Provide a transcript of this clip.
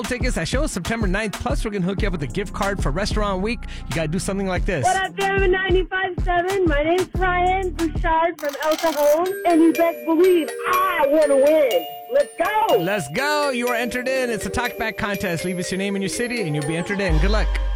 Tickets that show September 9th. Plus, we're going to hook you up with a gift card for Restaurant Week. You got to do something like this. What up, Jam 95.7? My name's Ryan Bouchard from El Cajon, and you best believe I want to win. Let's go. Let's go. You are entered in. It's a talkback contest. Leave us your name and your city, and you'll be entered in. Good luck.